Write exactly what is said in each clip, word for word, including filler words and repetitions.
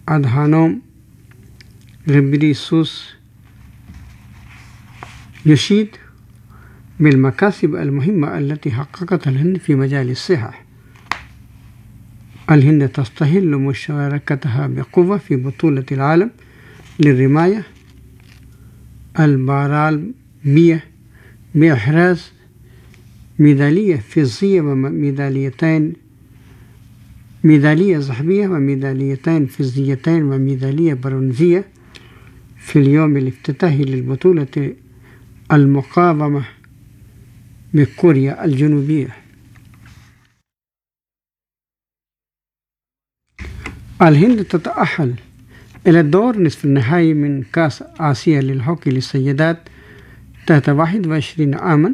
أدهانوم غبريسوس يشيد بالمكاسب المهمة التي حققتها الهند في مجال الصحة. الهند تستهل مشاركتها بقوة في بطولة العالم للرماية البارالمبية بإحراز ميدالية فضية وميداليتين ميدالية ذهبية وميداليتين فضيتين وميدالية برونزية في اليوم الافتتاحي للبطولة المقامة بكوريا الجنوبية. الهند تتأهل إلى الدور نصف النهائي من كأس آسيا للهوكي للسيدات تحت واحد وعشرين عاما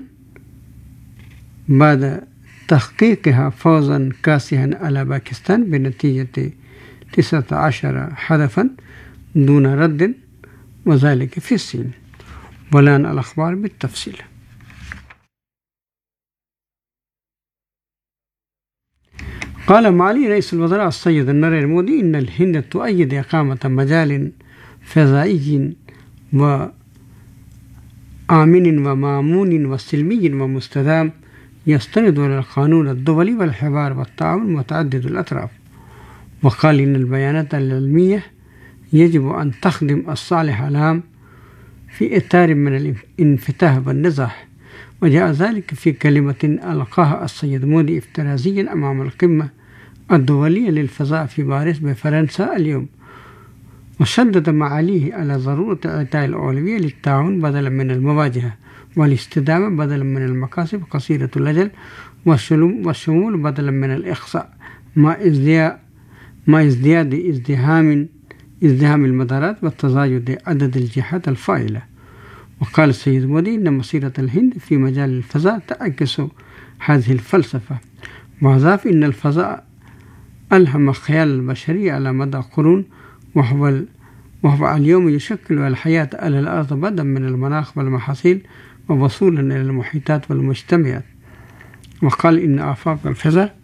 بعد تحقيقها فوزا كاسحا على باكستان بنتيجة تسعة عشر هدفا دون رد، وذلك في الصين. والآن الأخبار بالتفصيل. قال معالي رئيس الوزراء السيد نريندرا مودي إن الهند تؤيد إقامة مجال فضائي وآمن ومأمون وسلمي ومستدام يستند على القانون الدولي والحوار والتعاون متعدد الأطراف. وقال إن البيانات العلمية يجب أن تخدم الصالح العام في إطار من الانفتاح والنزاح. وجاء ذلك في كلمة ألقاها السيد مودي افترازيا أمام القمة الدولية للفضاء في باريس بفرنسا اليوم، وشدد معاليه على ضرورة إعطاء الأولوية للتعاون بدلا من المواجهة، والاستدامة بدلا من المكاسب قصيرة الأجل، والشمول بدلا من الإقصاء، مع ازدياد مع ازدياد ازدهام ازدهام المدارات وتزايد عدد الجهات الفاعلة. وقال السيد مودي إن مسيرة الهند في مجال الفضاء تعكس هذه الفلسفة، وأضاف إن الفضاء ألهم خيال البشرية على مدى قرون، وهو, وهو اليوم يشكل الحياة على الأرض بدلا من المناخ والمحاصيل ووصولا إلى المحيطات والمجتمعات. وقال إن آفاق الفضاء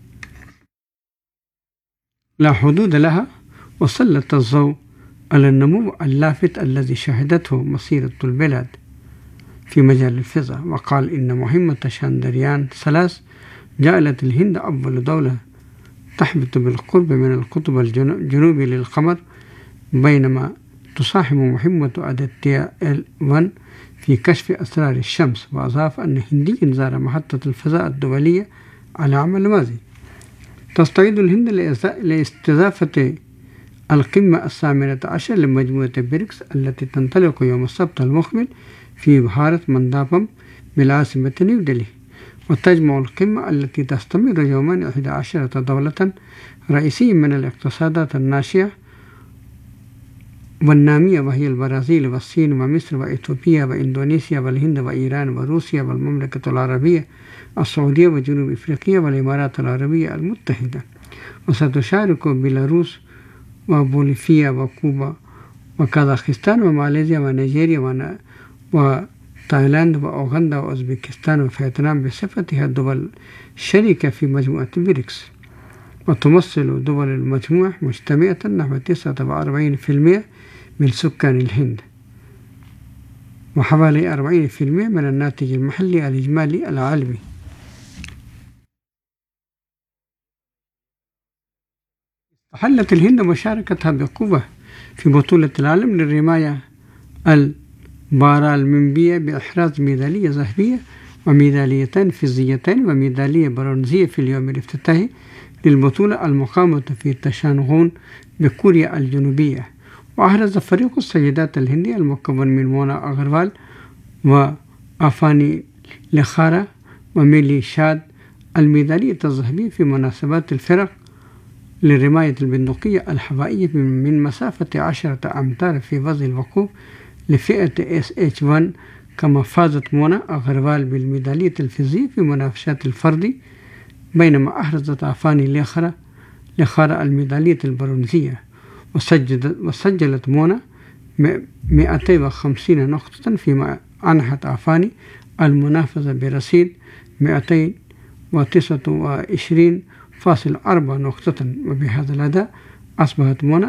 لا حدود لها، وسلط الضوء على النمو اللافت الذي شهدته مسيرة البلاد في مجال الفضاء. وقال إن مهمة شاندريان ثلاث جعلت الهند أول دولة تحبط بالقرب من القطب الجنوبي للقمر، بينما تصاحب مهمة أديتيا إل واحد في كشف أسرار الشمس. وأضاف أن هنديا زار محطة الفضاء الدولية على العام الماضي. تستعد الهند لاستضافة القمة الثامنة عشر لمجموعة بريكس التي تنطلق يوم السبت المقبل في بحيرة مندابم بالعاصمة نيودلهي. وتجمع القمة التي تستمر يومين إحدى عشرة دولة رئيسية من الاقتصادات الناشئة والنامية، وهي البرازيل والصين ومصر وإثيوبيا وإندونيسيا والهند وإيران وروسيا والمملكة العربية السعودية وجنوب إفريقيا والإمارات العربية المتحدة. وستشارك بيلاروس وبوليفيا وكوبا وكازاخستان وماليزيا ونيجيريا وتايلاند وأوغندا وأوزبكستان وفيتنام بصفتها الدول الشريكة في مجموعة بريكس. وتمثل دول المجموعة مجتمعة نحو تسعة وأربعين بالمئة من سكان الهند، وحوالي أربعين بالمئة من الناتج المحلي الإجمالي العالمي. حلت الهند مشاركتها بقوة في بطولة العالم للرماية البارالمبية بإحراز ميدالية ذهبية وميداليتين فضيتين وميدالية برونزية في اليوم الافتتاحي للبطولة المقامة في تشانغون بكوريا الجنوبية. وأحرز فريق السيدات الهندي المكون من مونا أغروال وأفاني لخارا وميلي شاد الميدالية الذهبية في مناسبات الفرق للرماية البندقية الهوائية من مسافة عشرة أمتار في وزن الوقوف لفئة إس إتش واحد. كما فازت مونا أغروال بالميدالية الفضية في منافسات الفردي، بينما أحرزت أفاني لخارا لخارا الميدالية البرونزية. وسجلت, وسجلت مونا مئتين وخمسين نقطة، فيما أنهت أفاني المنافسة برصيد مئتين وتسعة وعشرين فاصلة أربعة نقطة. وبهذا الأداء أصبحت مونا